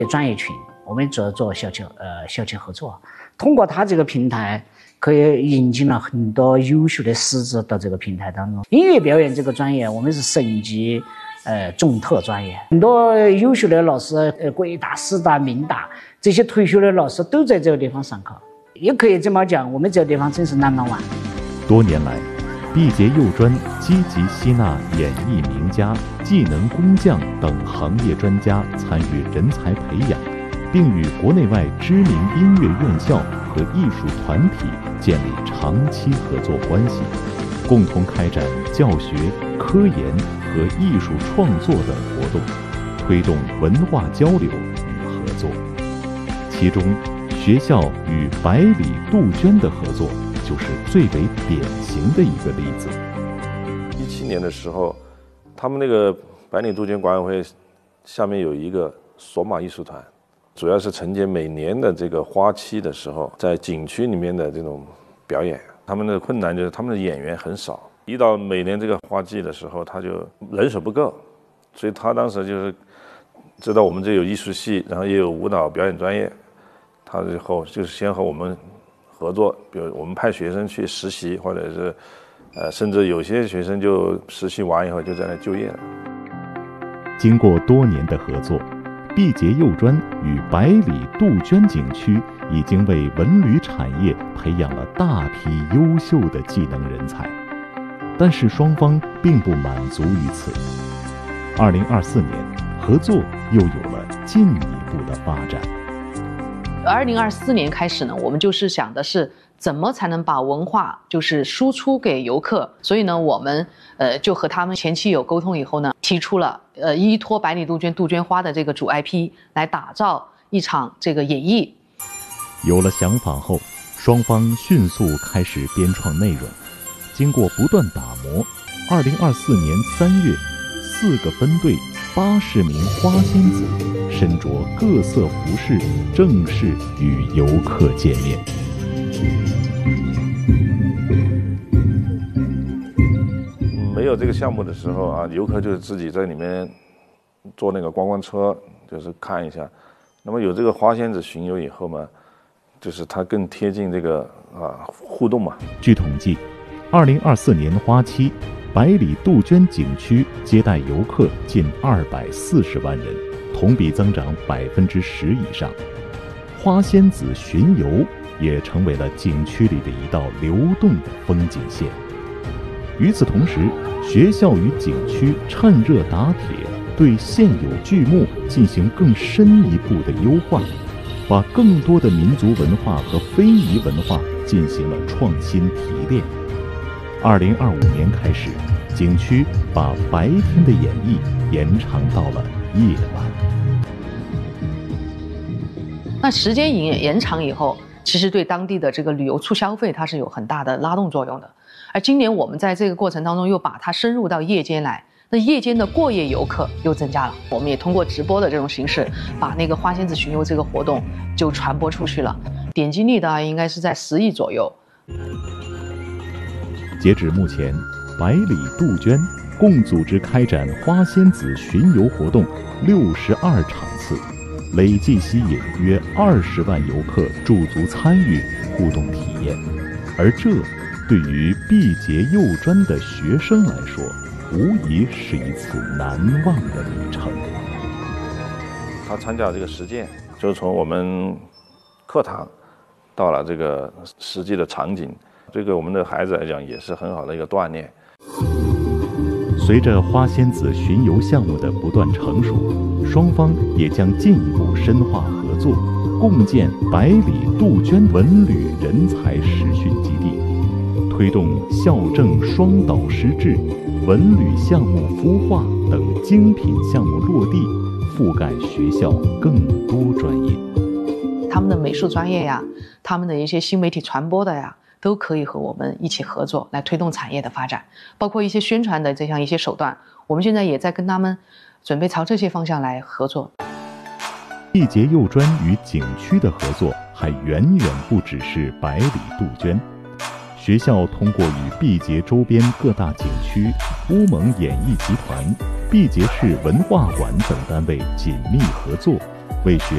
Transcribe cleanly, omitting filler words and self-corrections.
专业群，我们做校企合作。通过它这个平台，可以引进了很多优秀的师资到这个平台当中。音乐表演这个专业，我们是省级重特专业，很多优秀的老师，国大、师大、民大这些退休的老师都在这个地方上课。也可以这么讲，我们这个地方真是number one。 多年来，毕节幼专积极吸纳演艺名家、技能工匠等行业专家参与人才培养，并与国内外知名音乐院校和艺术团体建立长期合作关系，共同开展教学、科研和艺术创作等活动，推动文化交流与合作。其中，学校与百里杜鹃的合作就是最为典型的一个例子。 17年的时候，他们那个百里杜鹃管委会下面有一个索马艺术团，主要是承接每年的这个花期的时候，在景区里面的这种表演。他们的困难就是他们的演员很少，一到每年这个花季的时候，他就人手不够，所以他当时就是知道我们这有艺术系，然后也有舞蹈表演专业，他以后就是先和我们合作，比如我们派学生去实习，或者是甚至有些学生就实习完以后就在那就业了。 经过多年的合作，毕节幼专与百里杜鹃景区已经为文旅产业培养了大批优秀的技能人才。但是双方并不满足于此。2024年，合作又有了进一步的发展。 2024年开始呢，我们就是想的是怎么才能把文化就是输出给游客，所以呢，我们就和他们前期有沟通以后呢，提出了依托百里杜鹃杜鹃花的这个主 IP 来打造一场这个演绎。 有了想法后，双方迅速开始编创内容。经过不断打磨，2024年3月，4个分队80名花仙子身着各色服饰，正式与游客见面。 没有这个项目的时候啊，游客就是自己在里面坐那个观光车，就是看一下。那么有这个花仙子巡游以后嘛，就是它更贴近这个互动嘛。 据统计，2024年花期，百里杜鹃景区接待游客近240万人，同比增长10%以上。花仙子巡游也成为了景区里的一道流动的风景线。与此同时，学校与景区趁热打铁，对现有剧目进行更深一步的优化，把更多的民族文化和非遗文化进行了创新提炼。2025年开始，景区把白天的演绎延长到了夜晚。 那时间延长以后，其实对当地的这个旅游促消费它是有很大的拉动作用的。而今年我们在这个过程当中又把它深入到夜间来，那夜间的过夜游客又增加了。我们也通过直播的这种形式，把那个花仙子巡游这个活动就传播出去了，点击率的应该是在10亿左右。 截止目前，百里杜鹃共组织开展花仙子巡游活动62场次，累计吸引约20万游客驻足参与互动体验。而这对于毕节幼专的学生来说，无疑是一次难忘的旅程。 他参加这个实践，就是从我们课堂到了这个实际的场景，这个我们的孩子来讲也是很好的一个锻炼。 随着花仙子巡游项目的不断成熟，双方也将进一步深化合作，共建百里杜鹃文旅人才实训基地，推动校政双导师制、文旅项目孵化等精品项目落地，覆盖学校更多专业。 他们的美术专业呀，他们的一些新媒体传播的呀，都可以和我们一起合作来推动产业的发展，包括一些宣传的这样一些手段，我们现在也在跟他们准备朝这些方向来合作。 毕节幼专与景区的合作还远远不只是百里杜鹃。学校通过与毕节周边各大景区、乌蒙演艺集团、毕节市文化馆等单位紧密合作，为学